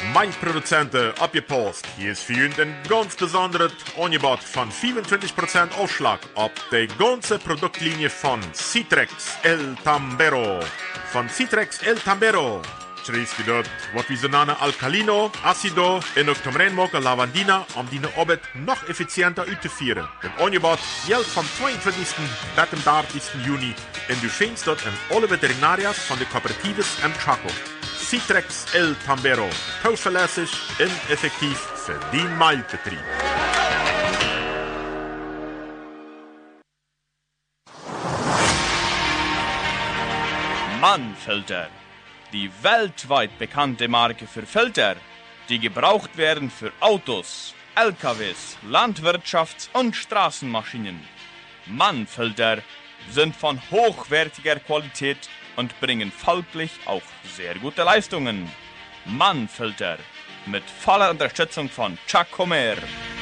Mein Produzenten abgepost. Hier ist für ihn ein ganz besonderes Angebot von 25% Aufschlag auf die ganze Produktlinie von Citrex El Tambero. Von Citrex El Tambero schreibst du dort, was wir so nennen Alkalino, Acido und auch zum Reinmachen Lavandina, um die Arbeit noch effizienter auszuführen. Das Angebot gilt vom 22. bis zum 30. Juni und du findest dort in alle Veterinarias von der Kooperatives M. Chaco. Citrex El Tambero, zuverlässig und effektiv für den Mailbetrieb. Mannfilter, die weltweit bekannte Marke für Filter, die gebraucht werden für Autos, LKWs, Landwirtschafts- und Straßenmaschinen. Mannfilter sind von hochwertiger Qualität und bringen folglich auch sehr gute Leistungen. Mannfilter mit voller Unterstützung von Chuck Comer.